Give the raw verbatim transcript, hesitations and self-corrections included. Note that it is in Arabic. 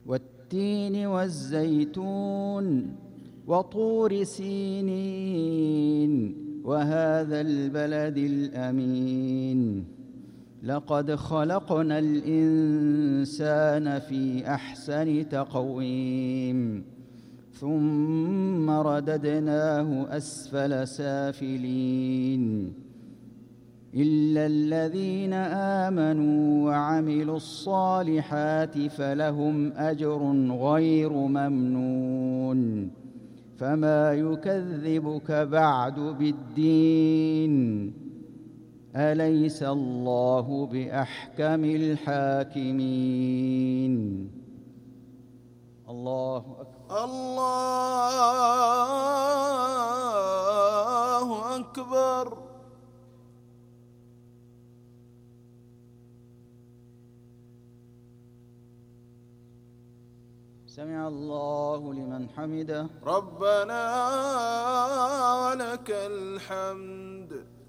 والتين والزيتون وطور سينين وهذا البلد الأمين لقد خلقنا الإنسان في أحسن تقويم ثم رددناه أسفل سافلين إلا الذين آمنوا وعملوا الصالحات فلهم أجر غير ممنون فما يكذبك بعد بالدين أليس الله بأحكم الحاكمين. الله أكبر. الله أكبر. سمع الله لمن حمده. ربنا ولك الحمد.